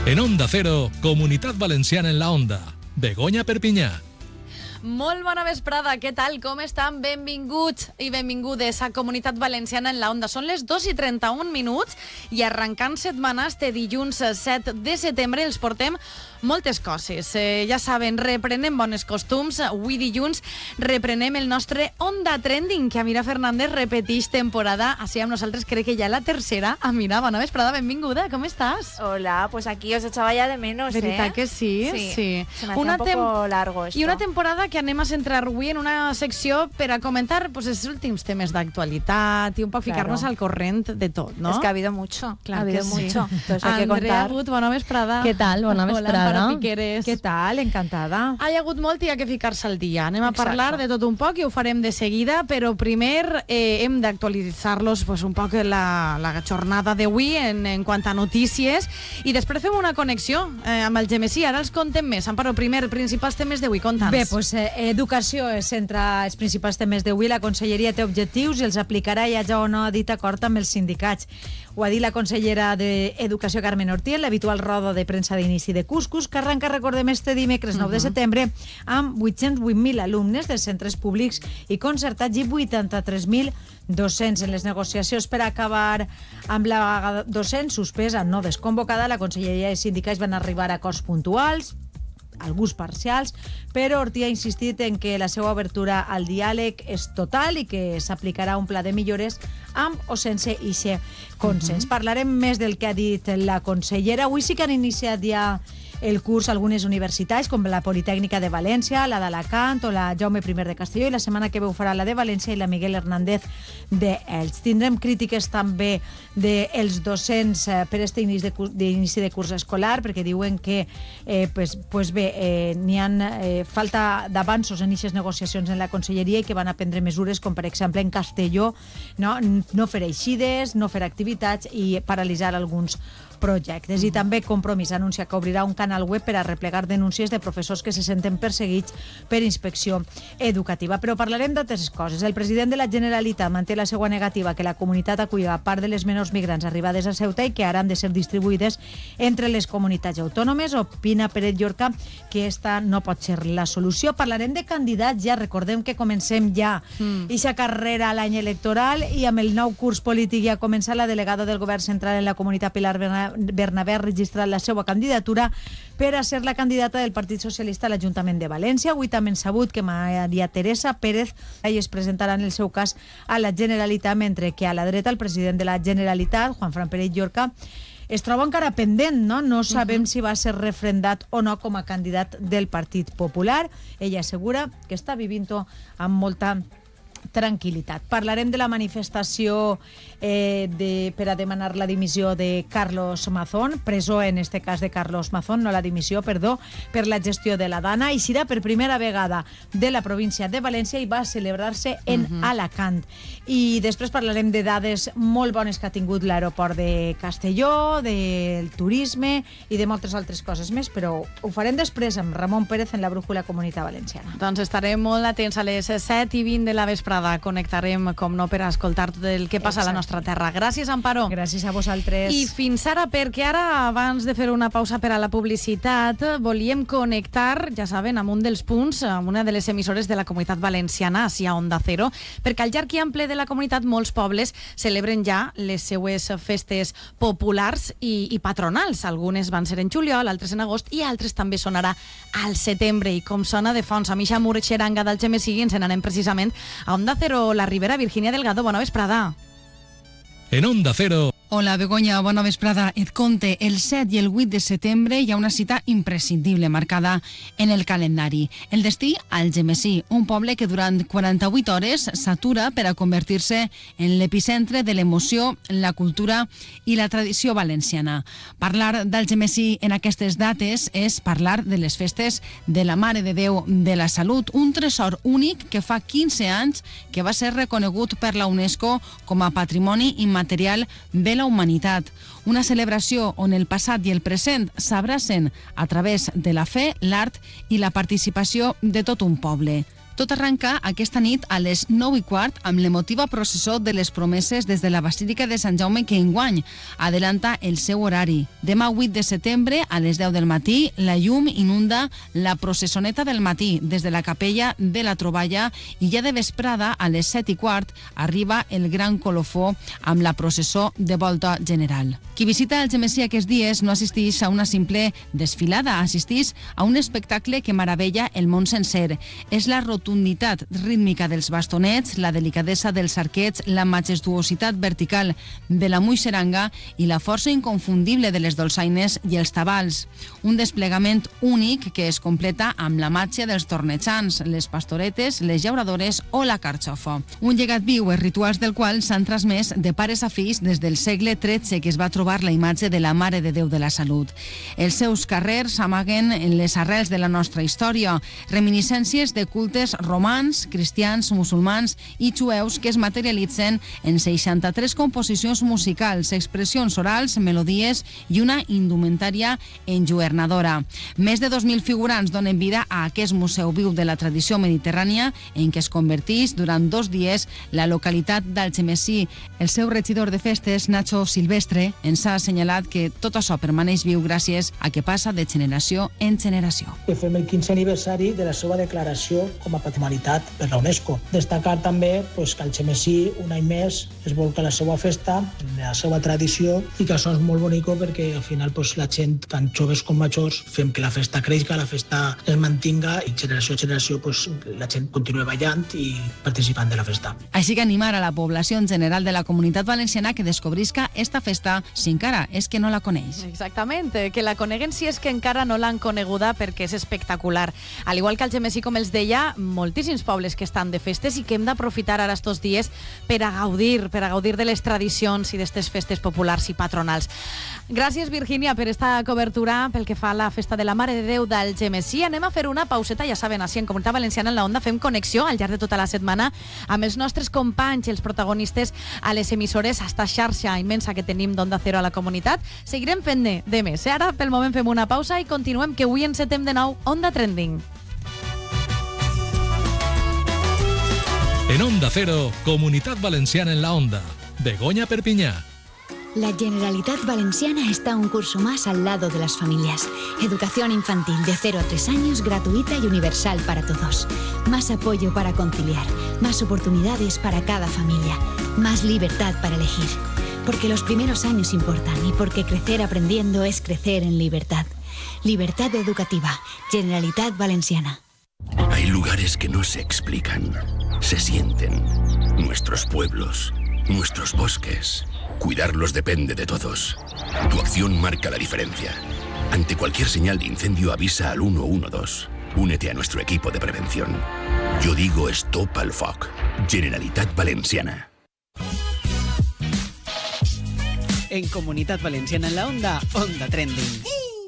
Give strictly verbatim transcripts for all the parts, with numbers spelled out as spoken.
En Onda Cero, Comunitat Valenciana en la Onda. Begoña Perpinyà. Molt bona vesprada, què tal? Com estan? Benvinguts i benvingudes a Comunitat Valenciana en la Onda. Són les dos i trenta-un minuts i arrencant setmana este dilluns set de setembre els portem moltes coses. Eh, ja saben, reprenem bones costums. Avui dilluns reprenem el nostre Onda Trending, que Amira Fernández repeteix temporada. Així amb nosaltres crec que ja la tercera. Amira, bona vesprada, benvinguda, com estàs? Hola, pues aquí os echaba ya de menos, ¿Verdad eh? que sí? Sí, sí. se me hacía un poco largo esto. I una temporada que anem a centrar avui en una secció per a comentar pues, els últims temes d'actualitat i un poc ficar-nos Claro. al corrent de tot, ¿no? Es que ha habido mucho, Claro ha habido que sí. mucho. Entonces hay que Andrea contar. Gut, bona vesprada. ¿Qué tal? Bona Hola, vesprada. Amparo Piqueres. ¿Qué tal? Encantada. Hi ha hagut molt i ha que ficar-se al dia. Anem a Exacto. parlar de tot un poc i ho farem de seguida, però primer eh, hem d'actualitzar-los pues, un poc la, la jornada d'avui en, en quant a notícies i després fem una connexió eh, amb el Gemesí. Ara els contem més. Amparo, primer, principals temes d'avui, conta'ns. Bé, doncs, eh, educació es centra els principals temes d'avui. La Conselleria té objectius i els aplicarà, ja ja o no ha dit acord amb els sindicats. Ho ha dit la consellera d'Educació, Carmen Ortiz, en l'habitual roda de premsa d'inici de Cuscus, que arrenca, recordem, este dimecres nou de setembre amb vuit-cents vuit mil alumnes dels centres públics i concertats i vuitanta-tres mil docents. En les negociacions per acabar amb la vaga docent suspesa, no desconvocada, la Conselleria i els sindicats van arribar a acords puntuals, alguns parcials, però Ortiz ha insistit en que la seva obertura al diàleg és total i que s'aplicarà un pla de millores amb o sense ixe consens. Uh-huh. Parlarem més del que ha dit la consellera. Avui sí que han iniciat ja el curs algunes universitats, com la Politècnica de València, la d'Alacant o la Jaume I de Castelló, i la setmana que ve ho farà la de València i la Miguel Hernández d'Elx. Tindrem crítiques també dels docents eh, per aquest inici de, curs, d'inici de curs escolar, perquè diuen que eh, pues, pues bé, eh, n'hi ha eh, falta d'avanços en aquestes negociacions en la Conselleria i que van a prendre mesures com, per exemple, en Castelló, no, no fer eixides, no fer activitats i paralitzar alguns projectes. I també Compromís anuncia que obrirà un canal web per a replegar denúncies de professors que se senten perseguits per inspecció educativa. Però parlarem d'altres coses. El president de la Generalitat manté la seva negativa que la comunitat aculli a part de les menors migrants arribades a Ceuta i que ara han de ser distribuïdes entre les comunitats autònomes. Opina Pérez Llorca que esta no pot ser la solució. Parlarem de candidats ja. Recordem que comencem ja mm. ixa carrera a l'any electoral i amb el nou curs polític ja ha començat. La delegada del govern central en la comunitat, Pilar Bernabé, ha registrat la seva candidatura per a ser la candidata del Partit Socialista a l'Ajuntament de València. Avui també hem sabut que Maria Teresa Pérez es presentarà en el seu cas a la Generalitat, mentre que a la dreta el president de la Generalitat, Juanfran Pérez Llorca, es troba encara pendent, no? No sabem uh-huh. si va ser refrendat o no com a candidat del Partit Popular. Ella assegura que està vivint-ho amb molta tranquil·litat. Parlarem de la manifestació eh, de, per a demanar la dimissió de Carlos Mazón, presó en este cas de Carlos Mazón, no la dimissió, perdó, per la gestió de la Dana, i serà per primera vegada de la província de València i va celebrar-se en uh-huh. Alacant. I després parlarem de dades molt bones que ha tingut l'aeroport de Castelló, del turisme i de moltes altres coses més, però ho farem després amb Ramon Pérez en la Brújula Comunitat Valenciana. Doncs estarem molt atents a les set i vint de la vesprada. Connectarem, com no, per a escoltar tot el que passa Exacte. A la nostra terra. Gràcies, Amparo. Gràcies a vosaltres. I fins ara, perquè ara, abans de fer una pausa per a la publicitat, volíem connectar, ja saben, amb un dels punts, amb una de les emissores de la Comunitat Valenciana, així a Onda Cero, perquè al llarg i ample de la comunitat molts pobles celebren ja les seues festes populars i, i patronals. Algunes van ser en juliol, altres en agost i altres també són ara al setembre. I com sona de fons, a Misha Murxeranga del Gemesí, ens n'anem precisament a Onda Cero, la Ribera. Virginia Delgado, bona vesprada. En Onda Cero. Hola, Begoña, bona vesprada. Et conte, el set i el vuit de setembre hi ha una cita imprescindible marcada en el calendari. El destí al Gemesí, un poble que durant quaranta-vuit hores s'atura per a convertir-se en l'epicentre de l'emoció, la cultura i la tradició valenciana. Parlar del Gemesí en aquestes dates és parlar de les festes de la Mare de Déu de la Salut, un tresor únic que fa quinze anys que va ser reconegut per la UNESCO com a Patrimoni Immaterial de la humanitat. Una celebració on el passat i el present s'abracen a través de la fe, l'art i la participació de tot un poble. Tot arrenca aquesta nit a les nou i quart amb l'emotiva processó de les promeses des de la Basílica de Sant Jaume, que enguany adelanta el seu horari. Demà vuit de setembre a les deu del matí la llum inunda la processoneta del matí des de la capella de la Troballa i ja de vesprada a les set i quart arriba el gran colofó amb la processó de volta general. Qui visita Algemesí aquests dies no assisteix a una simple desfilada, assisteix a un espectacle que meravella el món sencer. És la rotunditat rítmica dels bastonets, la delicadesa dels arquets, la majestuositat vertical de la muixeranga i la força inconfundible de les dolçaines i els tabals. Un desplegament únic que es completa amb la màgia dels tornejants, les pastoretes, les llauradores o la carxofa. Un llegat viu, els rituals del qual s'han transmès de pares a fills des del segle tretze, que es va trobar la imatge de la Mare de Déu de la Salut. Els seus carrers amaguen en les arrels de la nostra història, reminiscències de cultes romans, cristians, musulmans i jueus que es materialitzen en seixanta-tres composicions musicals, expressions orals, melodies i una indumentària enlluernadora. Més de dos mil figurants donen vida a aquest museu viu de la tradició mediterrània en què es converteix durant dos dies la localitat d'Algemesí. El seu regidor de festes, Nacho Silvestre, ens ha assenyalat que tot això permaneix viu gràcies a que passa de generació en generació. Que fem el quinzè aniversari de la seva declaració com a patrimonialitat per la UNESCO. Destacar també pues, que Algemesí, un any més, es volca la seva festa, la seva tradició, i que això és molt bonic perquè al final pues, la gent, tant joves com majors, fem que la festa creixi, la festa es mantinga i generació a generació pues, la gent continua ballant i participant de la festa. Així que animar a la població en general de la Comunitat Valenciana que descobrisca esta festa si encara és que no la coneix. Exactament, que la coneguen si és que encara no l'han coneguda perquè és espectacular. Al igual que Algemesí, com els deia, moltíssims pobles que estan de festes i que hem d'aprofitar ara estos dies per a gaudir, per a gaudir de les tradicions i d'estes festes populars i patronals. Gràcies, Virgínia, per esta cobertura pel que fa a la festa de la Mare de Déu d'Algemesí. Anem a fer una pauseta, ja saben, així en Comunitat Valenciana en la Onda fem connexió al llarg de tota la setmana amb els nostres companys, els protagonistes a les emissores, a esta xarxa immensa que tenim d'Onda Cero a la comunitat. Seguirem fent-ne de més. Ara, pel moment, fem una pausa i continuem, que avui encetem de nou Onda Trending. En Onda Cero, Comunitat Valenciana en la Onda. Begoña Perpiñá. La Generalitat Valenciana está un curso más al lado de las familias. Educación infantil de cero a tres años, gratuita y universal para todos. Más apoyo para conciliar, más oportunidades para cada familia, más libertad para elegir. Porque los primeros años importan y porque crecer aprendiendo es crecer en libertad. Libertad educativa, Generalitat Valenciana. Hay lugares que no se explican, se sienten. Nuestros pueblos, nuestros bosques. Cuidarlos depende de todos. Tu acción marca la diferencia. Ante cualquier señal de incendio, avisa al uno uno dos. Únete a nuestro equipo de prevención. Yo digo Stop al Foc. Generalitat Valenciana. En Comunitat Valenciana en la Onda, Onda Trending.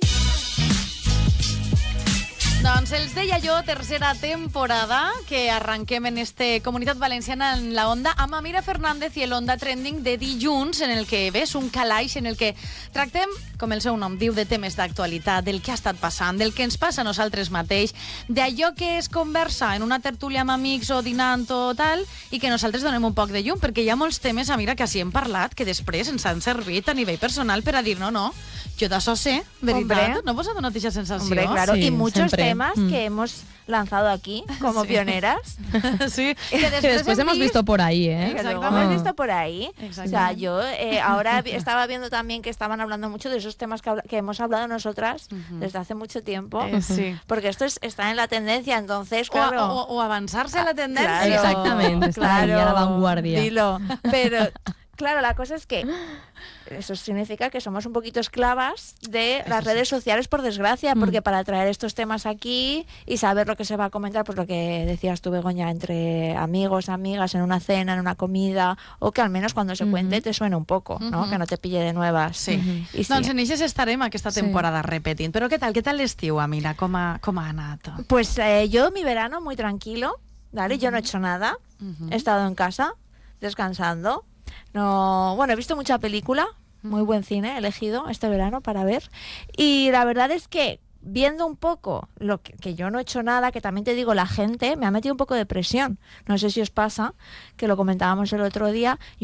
Doncs els deia jo, tercera temporada, que arranquem en este Comunitat Valenciana en la Onda amb Amira Fernández i el Onda Trending de dilluns, en el que ves un calaix en el que tractem, com el seu nom diu, de temes d'actualitat, del que ha estat passant, del que ens passa a nosaltres mateix, d'allò que es conversa en una tertúlia amb amics o dinant o tal, i que nosaltres donem un poc de llum, perquè hi ha molts temes, Amira, que així hem parlat, que després ens han servit a nivell personal per a dir, no, no, yo de eso sé, veritat. Hombre. ¿No vos ha donat esa sensación? Hombre, claro, sí, y muchos siempre. temas mm. que hemos lanzado aquí como sí. pioneras. Sí, que después, que después hemos visto, visto por ahí, ¿eh? Que luego hemos visto por ahí. O sea, yo eh, ahora estaba viendo también que estaban hablando mucho de esos temas que, habla, que hemos hablado nosotras uh-huh. desde hace mucho tiempo. Eh, sí. Porque esto es, está en la tendencia, entonces, o, claro... O, o avanzarse a la tendencia. Claro, exactamente, está claro, ahí a la vanguardia. Dilo. Pero, claro, la cosa es que eso significa que somos un poquito esclavas de eso las redes sí. sociales, por desgracia, porque mm. para traer estos temas aquí y saber lo que se va a comentar, pues lo que decías tú, Begoña, entre amigos, amigas, en una cena, en una comida, o que al menos cuando se mm-hmm. cuente te suene un poco, ¿no? Mm-hmm. Que no te pille de nuevas. Sí. Mm-hmm. I sí. Doncs en eixes estarem aquesta temporada sí. repetint. Però què tal? Què tal l'estiu, Amira? Com ha, com ha anat? Pues eh, yo mi verano muy tranquilo, ¿vale? Mm-hmm. Yo no he hecho nada. Mm-hmm. He estado en casa, descansando. No, bueno, he visto mucha película. Muy buen cine he elegido este verano para ver. Y la verdad es que viendo un poco lo que, que yo no he hecho nada, que también te digo, la gente me ha metido un poco de presión. No sé si os pasa, que lo comentábamos el otro día.